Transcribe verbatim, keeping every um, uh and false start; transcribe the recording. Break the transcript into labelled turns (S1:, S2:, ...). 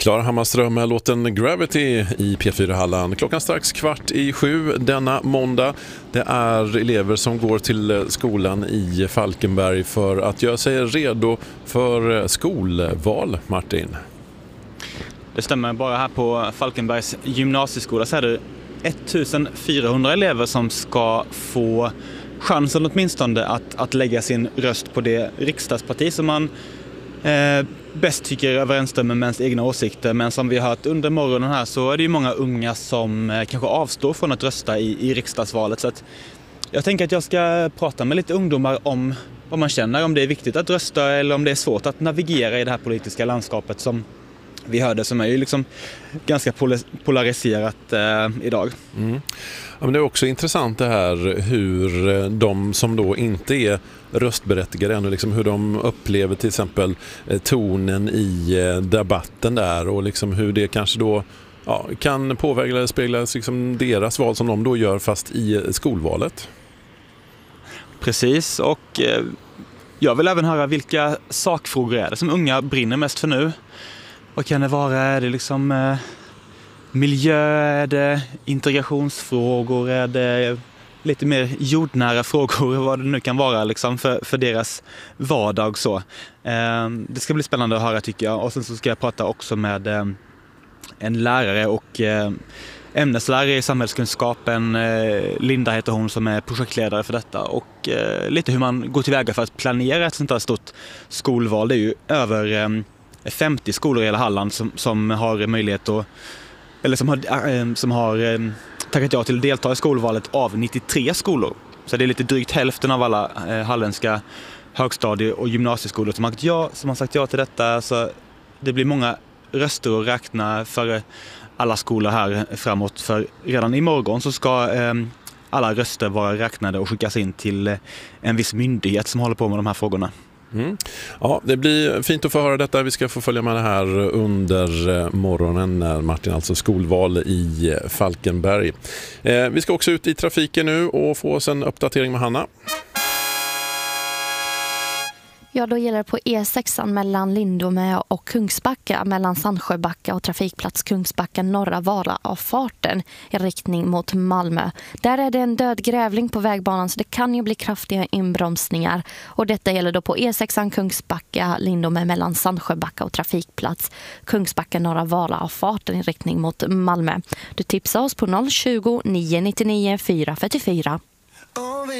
S1: Klara Hammarström med låten Gravity i P fyra Halland. Klockan strax kvart i sju denna måndag. Det är elever som går till skolan i Falkenberg för att göra sig redo för skolval, Martin.
S2: Det stämmer, bara här på Falkenbergs gymnasieskola så är det fjortonhundra elever som ska få chansen åtminstone att, att lägga sin röst på det riksdagsparti som man eh, bäst tycker överensstämmer med ens egna åsikter. Men som vi har hört under morgonen här så är det ju många unga som eh, kanske avstår från att rösta i, i riksdagsvalet. Så att jag tänker att jag ska prata med lite ungdomar om vad man känner, om det är viktigt att rösta eller om det är svårt att navigera i det här politiska landskapet som vi hörde, som är ju liksom ganska polariserat eh, idag.
S1: Mm. Ja, men det är också intressant det här hur de som då inte är röstberättigade ännu, liksom hur de upplever till exempel tonen i debatten där och liksom hur det kanske då ja, kan påverka eller speglas liksom deras val som de då gör fast i skolvalet.
S2: Precis, och eh, jag vill även höra vilka sakfrågor är det som unga brinner mest för nu. Vad kan det vara? Är det liksom eh, miljö? Är det integrationsfrågor? Är det lite mer jordnära frågor? Vad det nu kan vara liksom för, för deras vardag. Så. Eh, det ska bli spännande att höra tycker jag. Och sen så ska jag prata också med eh, en lärare och eh, ämneslärare i samhällskunskapen. Eh, Linda heter hon som är projektledare för detta. Och eh, lite hur man går tillväga för att planera ett sånt här stort skolval. Det är ju över Eh, femtio skolor i hela Halland som, som har möjlighet att, eller som har, äh, som har äh, tackat ja till att delta i skolvalet av nittiotre skolor. Så det är lite drygt hälften av alla äh, halländska högstadie- och gymnasieskolor som har, ja, som har sagt ja till detta. Så det blir många röster att räkna för alla skolor här framåt. För redan imorgon så ska äh, alla röster vara räknade och skickas in till en viss myndighet som håller på med de här frågorna.
S1: Mm. Ja, det blir fint att få höra detta. Vi ska få följa med det här under morgonen när Martin alltså skolval i Falkenberg. Eh, vi ska också ut i trafiken nu och få oss en uppdatering med Hanna.
S3: Ja, då gäller det på E sex mellan Lindome och Kungsbacka, mellan Sandsjöbacka och trafikplats Kungsbacka norra Vara-avfarten i riktning mot Malmö. Där är det en död grävling på vägbanan så det kan ju bli kraftiga inbromsningar. Och detta gäller då på E sex Kungsbacka, Lindome mellan Sandsjöbacka och trafikplats Kungsbacka norra Vara-avfarten i riktning mot Malmö. Du tipsar oss på noll tjugo, nio nittionio, fyra fyrtiofyra.